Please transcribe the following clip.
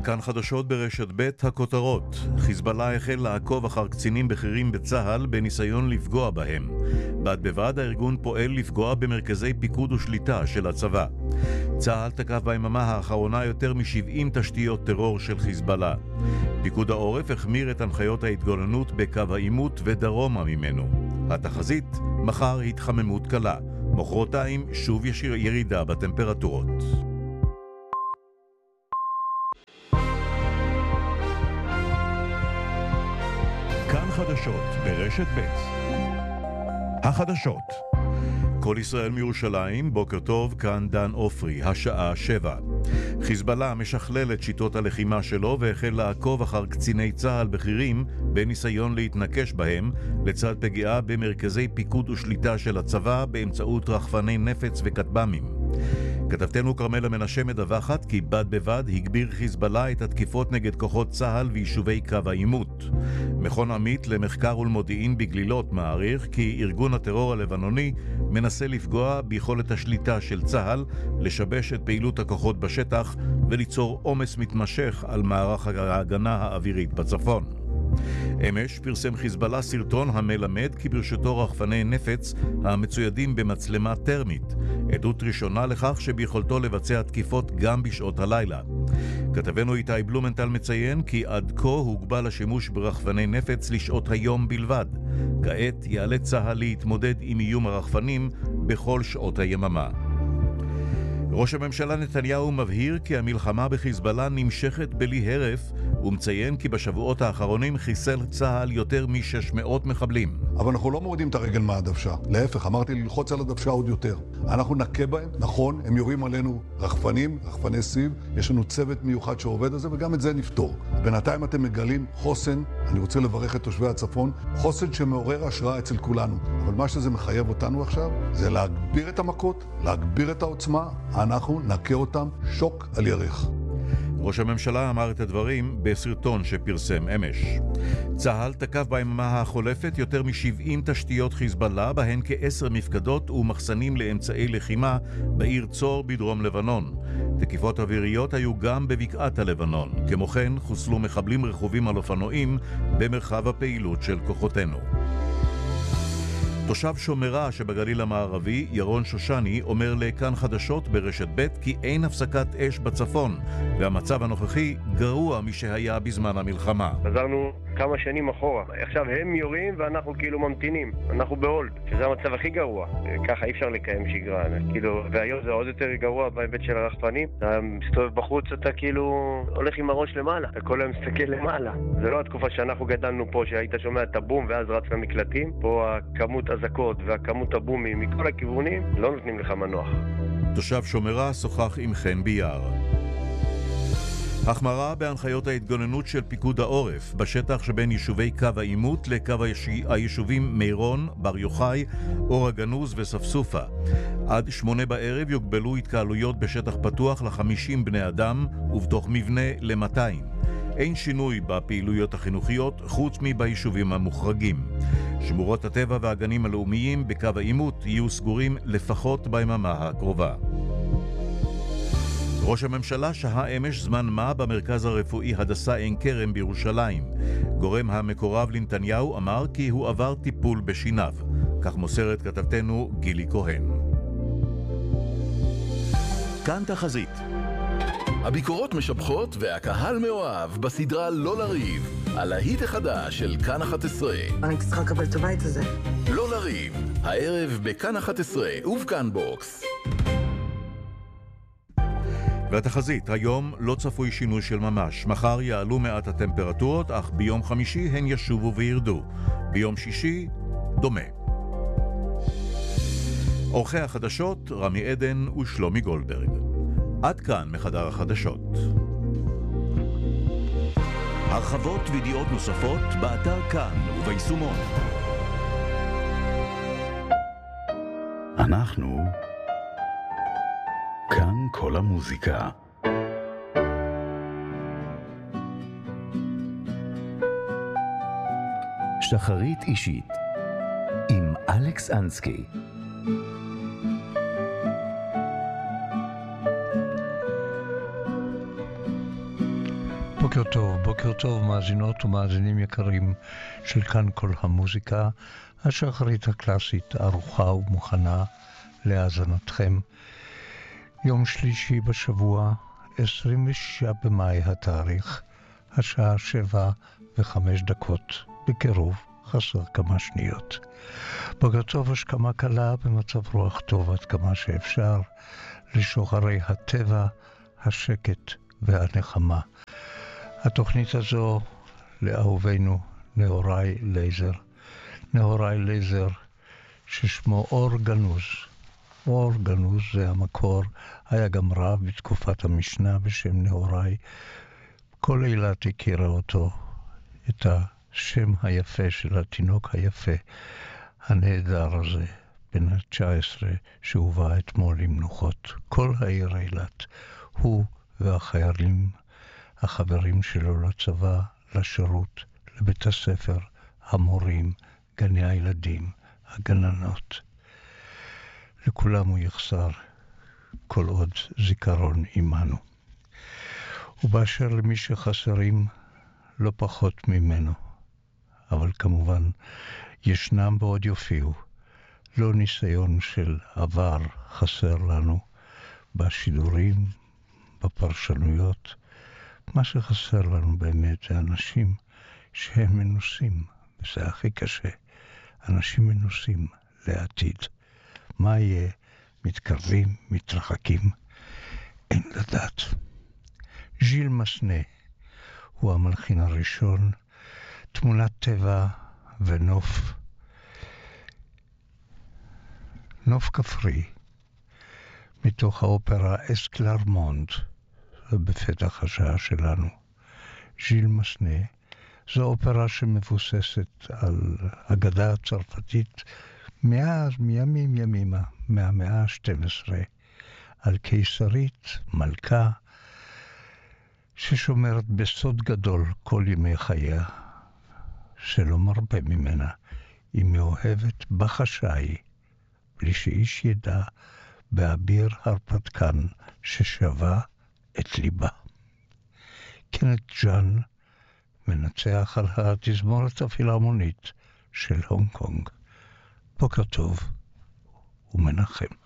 כאן חדשות ברשת ב' הכותרות. חיזבאללה החל לעקוב אחר קצינים בכירים בצה"ל בניסיון לפגוע בהם. בד בבד הארגון פועל לפגוע במרכזי פיקוד ושליטה של הצבא. צה"ל תקף ביממה האחרונה יותר מ-70 תשתיות טרור של חיזבאללה. פיקוד העורף החמיר את הנחיות ההתגוננות בקו העימות ודרומה ממנו. התחזית, מחר התחממות קלה. מחרתיים שוב ירידה בטמפרטורות. כאן חדשות ברשת ב'. החדשות. כל ישראל מירושלים, בוקר טוב, כאן דן אופרי, השעה 7. חיזבאללה משכלל את שיטות הלחימה שלו והחל לעקוב אחר קציני צה"ל בכירים בניסיון להתנקש בהם לצד פגיעה במרכזי פיקוד ושליטה של הצבא באמצעות רחפני נפץ וכטב"מים. כתבתנו כרמלה מנשה מדווחת כי בד בבד הגביר חיזבאללה את התקיפות נגד כוחות צה"ל ויישובי קו העימות. מכון עמית למחקר ולמודיעין בגלילות מעריך כי ארגון הטרור הלבנוני מנסה לפגוע ביכולת השליטה של צה"ל, לשבש את פעילות הכוחות בשטח וליצור עומס מתמשך על מערך ההגנה האווירית בצפון. אמש פרסם חיזבאללה סרטון המלמד כי ברשותו רחפני נפץ המצוידים במצלמה טרמית, עדות ראשונה לכך שביכולתו לבצע תקיפות גם בשעות הלילה. כתבנו איתי בלומנטל מציין כי עד כה הוגבל השימוש ברחפני נפץ לשעות היום בלבד. כעת יעלה צה"ל להתמודד עם איום הרחפנים בכל שעות היממה. ראש הממשלה נתניהו מבהיר כי המלחמה בחיזבאללה נמשכת בלי הרף, ומציין כי בשבועות האחרונים חיסל צה"ל יותר מ-600 מחבלים. אבל אנחנו לא מורידים את הרגל מהדוושה. להפך, אמרתי ללחוץ על הדוושה עוד יותר. אנחנו נקה בהם, נכון, הם יורים עלינו רחפני סיב, יש לנו צוות מיוחד שעובד על זה, וגם את זה נפתור. בינתיים אתם מגלים חוסן, אני רוצה לברך את תושבי הצפון, חוסן שמעורר השראה אצל כולנו. אבל מה שזה מחייב אותנו עכשיו, זה להגביר את המכות, להגביר את העוצמה, אנחנו נקה אותם שוק על ירך. ראש הממשלה אמר את הדברים בסרטון שפרסם אמש. צה"ל תקף ביממה החולפת יותר מ-70 תשתיות חיזבאללה, בהן כ10 מפקדות ומחסנים לאמצעי לחימה בעיר צור בדרום לבנון. תקיפות אוויריות היו גם בבקעת הלבנון. כמו כן חוסלו מחבלים רכובים על אופנועים במרחב הפעילות של כוחותינו. תושב שומרה שבגליל המערבי, ירון שושני, אומר לכאן חדשות ברשת ב' כי אין הפסקת אש בצפון, והמצב הנוכחי גרוע משהיה בזמן המלחמה. חזרנו כמה שנים אחורה. עכשיו הם יורים ואנחנו כאילו ממתינים. אנחנו בהולד, שזה המצב הכי גרוע. ככה אי אפשר לקיים שגרה. והיום זה עוד יותר גרוע בהיבט של הרחפנים. אתה מסתובב בחוץ, אתה כאילו הולך עם הראש למעלה. אתה כל היום מסתכל למעלה. זה לא התקופה שאנחנו גדלנו פה, שהיית שומע את הבום ואז רץ למקלטים. פה הכמות הזקות והכמות הבומים מכל הכיוונים לא נותנים לך מנוח. תושב שומרה שוחח עם חן ביער. החמרה בהנחיות ההתגוננות של פיקוד העורף בשטח שבין יישובי קו העימות לקו היישובים מירון, בר יוחאי, אור הגנוז וספסופה. עד 8 בערב יוגבלו התקהלויות בשטח פתוח ל50 בני אדם ובתוך מבנה ל200. אין שינוי בפעילויות החינוכיות חוץ מביישובים המוחרגים. שמורות הטבע והגנים הלאומיים בקו העימות יהיו סגורים לפחות ביממה הקרובה. ראש הממשלה שהה אמש זמן מה במרכז הרפואי הדסה עין כרם בירושלים. גורם המקורב לנתניהו אמר כי הוא עבר טיפול בשיניו. כך מוסרת כתבתנו גילי כהן. כאן תחזית. הביקורות משבחות והקהל מאוהב בסדרה לא לריב, על ההיט החדש של כאן 11. אני צריכה לקבל את הבית הזה. לא לריב, הערב בכאן 11 ובכאן בוקס. והתחזית, היום לא צפוי שינוי של ממש. מחר יעלו מעט הטמפרטורות, אך ביום חמישי הן ישובו וירדו. ביום שישי, דומה. עורכי החדשות, רמי עדן ושלומי גולדברג. עד כאן מחדר החדשות. הרחבות וידיעות נוספות באתר כאן וביישומון. אנחנו כאן כל המוזיקה. שחרית אישית עם אלכס אנסקי. בוקר טוב מאזינות ומאזינים יקרים של כאן כל המוזיקה, השחרית הקלאסית ערוכה ומוכנה להאזנתכם. יום שלישי בשבוע, 26 במאי התאריך, השעה 7:05, בקירוב חסר כמה שניות. בוקר טוב, השכמה קלה במצב רוח טוב עד כמה שאפשר, לשוחרי הטבע, השקט והנחמה. התוכנית הזו לאהובינו נהוראי לייזר. נהוראי לייזר ששמו אור גנוז. אור גנוז זה המקור, היה גם רב בתקופת המשנה בשם נהוראי. כל אילת הכירה אותו, את השם היפה של התינוק היפה, הנהדר הזה, בן ה-19 שהובא אתמול למנוחות. כל העיר אילת, הוא והחיילים, החברים שלו לצבא, לשירות, לבית הספר, המורים, גני הילדים, הגננות. לכולם הוא יחסר, כל עוד זיכרון עמנו. ובאשר למי שחסרים, לא פחות ממנו. אבל כמובן, ישנם ועוד יופיעו. לא ניסיון של עבר חסר לנו בשידורים, בפרשנויות. מה שחסר לנו באמת זה אנשים שהם מנוסים, וזה הכי קשה. אנשים מנוסים לעתיד. מה יהיה? מתקרבים, מתרחקים, אין לדעת. ז'יל מסנה הוא המלחין הראשון, תמונת טבע ונוף. נוף כפרי, מתוך האופרה אסקלרמונד, בפתח השעה שלנו. ז'יל מסנה, זו אופרה שמבוססת על אגדה הצרפתית מימים ימימה, מהמאה ה-12, על קיסרית, מלכה, ששומרת בסוד גדול כל ימי חייה, שלא מרבה ממנה, היא מאוהבת בחשאי, בלי שאיש ידע, באביר הרפתקן ששווה את ליבה. קנת ג'אן מנצח על התזמורת הפילהרמונית של הונג קונג. בוקר טוב ומנחם.